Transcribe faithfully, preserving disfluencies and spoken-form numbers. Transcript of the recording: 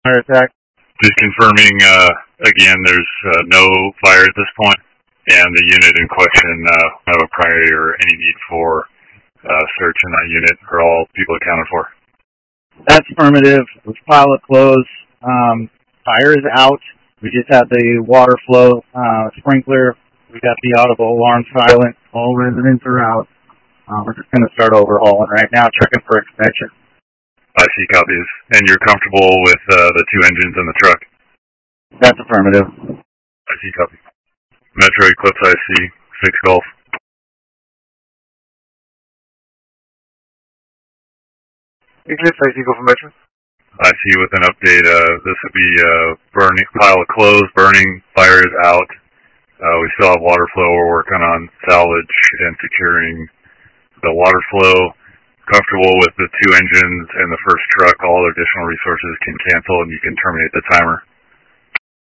fire attack. Just confirming, uh, again, there's uh, no fire at this point, and the unit in question uh, have a priority or any need for uh, search in that unit. Are all people accounted for? That's affirmative. Let's pilot close. Um, fire is out. We just had the water flow uh, sprinkler. We got the audible alarm silent. All residents are out. Uh, we're just going to start overhauling right now, checking for extension. I see copies. And you're comfortable with uh, the two engines in the truck? That's affirmative. I see copy. Metro Eclipse I C, six Golf. Eclipse I C confirmation. I see with an update, uh, this would be uh, burning, pile of clothes, burning, fire is out. Uh, we still have water flow. We're working on salvage and securing the water flow. Comfortable with the two engines and the first truck. All additional resources can cancel and you can terminate the timer.